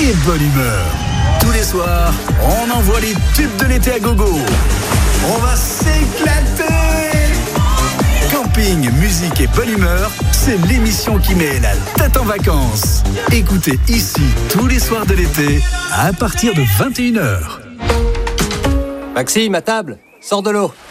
et bonne humeur. Tous les soirs, on envoie les tubes de l'été à gogo. On va s'éclater. Camping, musique et bonne humeur, c'est l'émission qui met la tête en vacances. Écoutez ici tous les soirs de l'été à partir de 21h. Maxime, à table, sors de l'eau.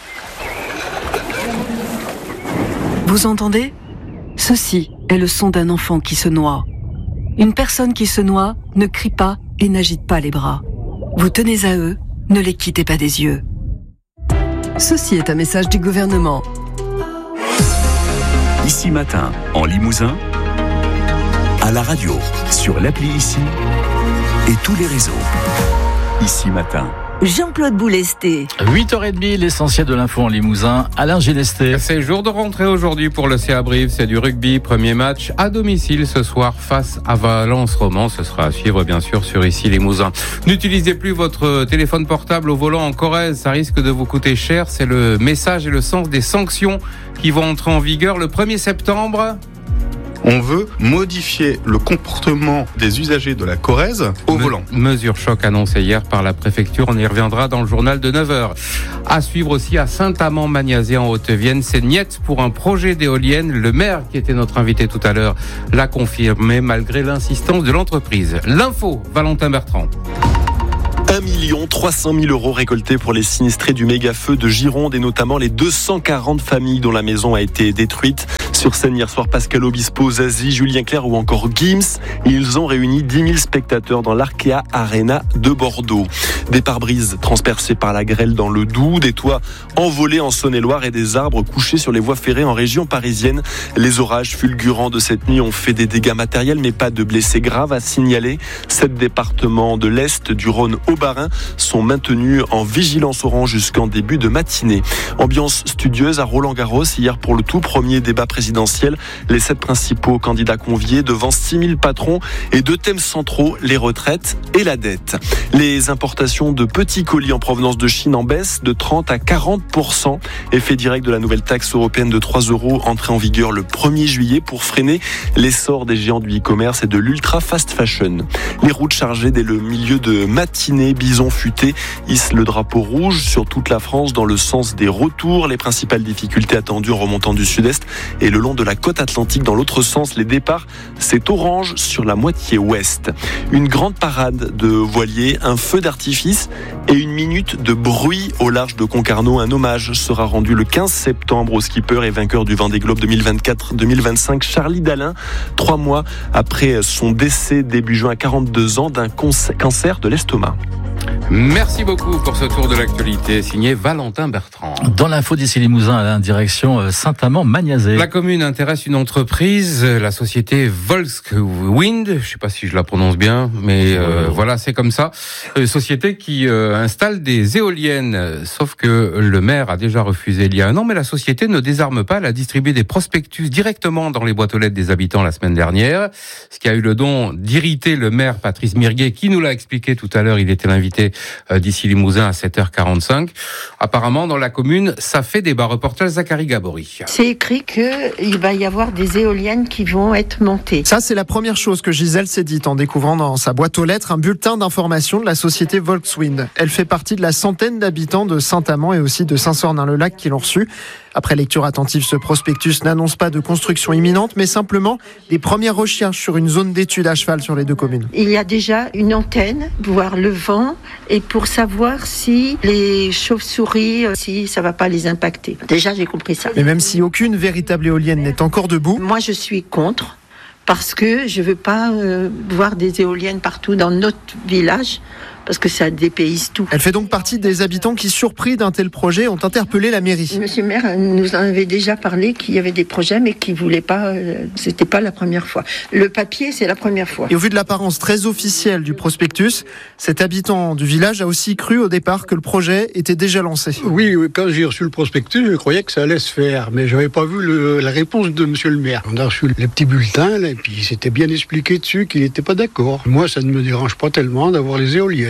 Vous entendez ? Ceci est le son d'un enfant qui se noie. Une personne qui se noie ne crie pas et n'agite pas les bras. Vous tenez à eux, ne les quittez pas des yeux. Ceci est un message du gouvernement. Ici Matin, en Limousin, à la radio, sur l'appli Ici et tous les réseaux. Ici Matin. Jean-Claude Boulesté. 8h30, l'essentiel de l'info en Limousin, Alain Génesté. C'est jour de rentrée aujourd'hui pour le CA Brive, c'est du rugby, premier match à domicile ce soir face à Valence Roman, ce sera à suivre bien sûr sur Ici Limousin. N'utilisez plus votre téléphone portable au volant en Corrèze, ça risque de vous coûter cher, c'est le message et le sens des sanctions qui vont entrer en vigueur le 1er septembre. On veut modifier le comportement des usagers de la Corrèze au volant. Mesure choc annoncée hier par la préfecture, on y reviendra dans le journal de 9h. À suivre aussi à Saint-Amand-Magnazé en Haute-Vienne, c'est niet pour un projet d'éolienne. Le maire qui était notre invité tout à l'heure l'a confirmé malgré l'insistance de l'entreprise. L'info, Valentin Bertrand. 1 300 000 € récoltés pour les sinistrés du méga-feu de Gironde et notamment les 240 familles dont la maison a été détruite. Sur scène hier soir, Pascal Obispo, Zazie, Julien Clerc ou encore Gims. Ils ont réuni 10 000 spectateurs dans l'Arkea Arena de Bordeaux. Des pare-brises transpercés par la grêle dans le Doubs, des toits envolés en Saône-et-Loire et des arbres couchés sur les voies ferrées en région parisienne. Les orages fulgurants de cette nuit ont fait des dégâts matériels mais pas de blessés graves à signaler. 7 départements de l'Est, du Rhône au Bas-Rhin, sont maintenus en vigilance orange jusqu'en début de matinée. Ambiance studieuse à Roland-Garros hier pour le tout premier débat présidentiel. Les 7 principaux candidats conviés devant 6 000 patrons et 2 thèmes centraux, les retraites et la dette. Les importations de petits colis en provenance de Chine en baisse de 30 à 40%. Effet direct de la nouvelle taxe européenne de 3 € entrée en vigueur le 1er juillet pour freiner l'essor des géants du e-commerce et de l'ultra fast fashion. Les routes chargées dès le milieu de matinée, Bison Futé hisse le drapeau rouge sur toute la France dans le sens des retours. Les principales difficultés attendues en remontant du sud-est et le long de la côte atlantique dans l'autre sens. Les départs, c'est orange sur la moitié ouest. Une grande parade de voiliers, un feu d'artifice et une minute de bruit au large de Concarneau. Un hommage sera rendu le 15 septembre au skipper et vainqueur du Vendée Globe 2024-2025, Charlie Dalin, 3 mois après son décès début juin à 42 ans d'un cancer de l'estomac. Merci beaucoup pour ce tour de l'actualité, signé Valentin Bertrand. Dans l'info d'Ici Limousin, à la direction Saint-Amand-Magnazé. La commune intéresse une entreprise, la société Volkswind, je ne sais pas si je la prononce bien, mais voilà, c'est comme ça. Société qui installe des éoliennes, sauf que le maire a déjà refusé il y a un an, mais la société ne désarme pas, elle a distribué des prospectus directement dans les boîtes aux lettres des habitants la semaine dernière, ce qui a eu le don d'irriter le maire Patrice Mirguet, qui nous l'a expliqué tout à l'heure, il était l'invité d'Ici Limousin à 7h45. Apparemment, dans la commune, ça fait débat. Reportage Zachary Gabory. C'est écrit qu'il va y avoir des éoliennes qui vont être montées. Ça, c'est la première chose que Gisèle s'est dite en découvrant dans sa boîte aux lettres un bulletin d'information de la société Volkswind. Elle fait partie de la centaine d'habitants de Saint-Amand et aussi de Saint-Sornin-le-Lac qui l'ont reçu. Après lecture attentive, ce prospectus n'annonce pas de construction imminente, mais simplement des premières recherches sur une zone d'étude à cheval sur les 2 communes. Il y a déjà une antenne, voir le vent, et pour savoir si les chauves-souris, si ça va pas les impacter. Déjà, j'ai compris ça. Mais même si aucune véritable éolienne n'est encore debout... Moi, je suis contre, parce que je veux pas voir des éoliennes partout dans notre village, parce que ça dépayse tout. Elle fait donc partie des habitants qui, surpris d'un tel projet, ont interpellé la mairie. Monsieur le maire nous en avait déjà parlé qu'il y avait des projets, mais qu'il voulait pas. C'était pas la première fois. Le papier, c'est la première fois. Et au vu de l'apparence très officielle du prospectus, cet habitant du village a aussi cru au départ que le projet était déjà lancé. Oui, quand j'ai reçu le prospectus, je croyais que ça allait se faire, mais j'avais pas vu la réponse de monsieur le maire. On a reçu les petits bulletins, là, et puis il s'était bien expliqué dessus qu'il n'était pas d'accord. Moi, ça ne me dérange pas tellement d'avoir les éoliennes.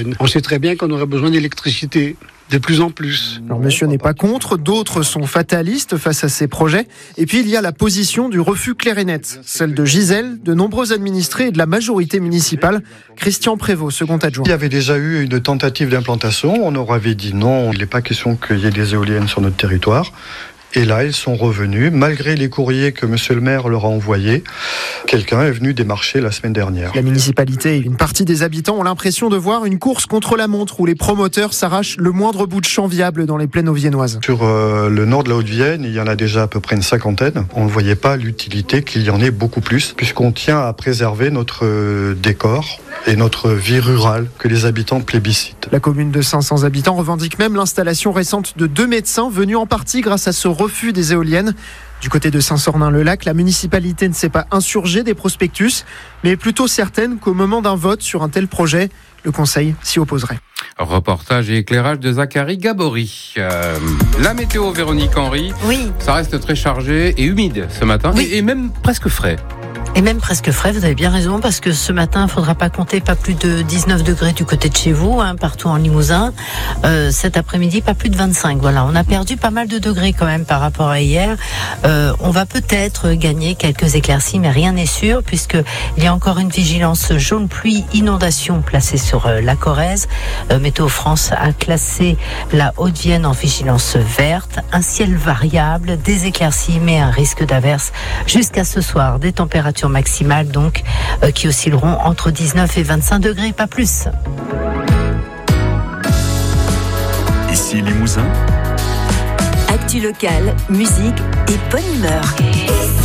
éoliennes. On sait très bien qu'on aurait besoin d'électricité. De plus en plus. Alors, monsieur n'est pas contre, d'autres sont fatalistes face à ces projets. Et puis, il y a la position du refus clair et net, celle de Gisèle, de nombreux administrés et de la majorité municipale. Christian Prévost, second adjoint. Il y avait déjà eu une tentative d'implantation. On leur avait dit non, il n'est pas question qu'il y ait des éoliennes sur notre territoire. Et là, ils sont revenus, malgré les courriers que monsieur le maire leur a envoyés. Quelqu'un est venu démarcher la semaine dernière. La municipalité et une partie des habitants ont l'impression de voir une course contre la montre où les promoteurs s'arrachent le moindre bout de champ viable dans les plaines auviennoises. Sur le nord de la Haute-Vienne, il y en a déjà à peu près une cinquantaine. On ne voyait pas l'utilité qu'il y en ait beaucoup plus, puisqu'on tient à préserver notre décor et notre vie rurale que les habitants plébiscitent. La commune de 500 habitants revendique même l'installation récente de 2 médecins venus en partie grâce à ce refus des éoliennes. Du côté de Saint-Sornin-le-Lac, la municipalité ne s'est pas insurgée des prospectus, mais est plutôt certaine qu'au moment d'un vote sur un tel projet, le Conseil s'y opposerait. Reportage et éclairage de Zachary Gabory. La météo, Véronique Henry. Oui. Ça reste très chargé et humide ce matin, oui. et même presque frais. Et même presque frais, vous avez bien raison, parce que ce matin, il ne faudra pas compter pas plus de 19 degrés du côté de chez vous, partout en Limousin. Cet après-midi, pas plus de 25. Voilà, on a perdu pas mal de degrés quand même par rapport à hier. On va peut-être gagner quelques éclaircies, mais rien n'est sûr, puisqu'il y a encore une vigilance jaune pluie inondation placée sur la Corrèze. Météo France a classé la Haute-Vienne en vigilance verte. Un ciel variable, des éclaircies, mais un risque d'averse jusqu'à ce soir. Des températures maximales donc qui oscilleront entre 19 et 25 degrés, pas plus. Ici Limousin. Actu locale, musique et bonne humeur.